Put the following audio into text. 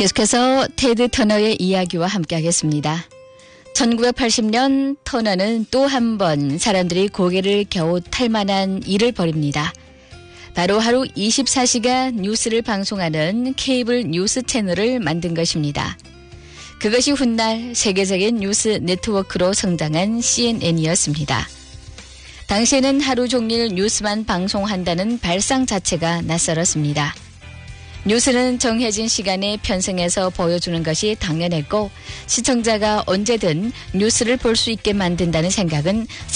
계속해서 테드 터너의 이야기와 함께하겠습니다. 1980년 터너는 또 한 번 사람들이 고개를 갸웃할 만한 일을 벌입니다. 바로 하루 24시간 뉴스를 방송하는 케이블 뉴스 채널을 만든 것입니다. 그것이 훗날 세계적인 뉴스 네트워크로 성장한 CNN이었습니다. 당시에는 하루 종일 뉴스만 방송한다는 발상 자체가 낯설었습니다. 뉴스는 정해진 시간에 편성해서 보여주는 것이 당연했고 시청자가 언제든 뉴스를 볼 수 있게 만든다는 생각은